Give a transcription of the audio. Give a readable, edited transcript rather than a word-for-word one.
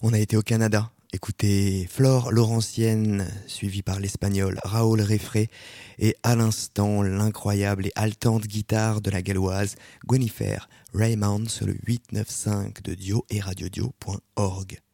On a été au Canada. Écoutez Flore Laurentienne, suivie par l'espagnol Raoul Refré, et à l'instant, l'incroyable et haletante guitare de la galloise Gwenifer Raymond sur le 895 de Dio et radiodio.org.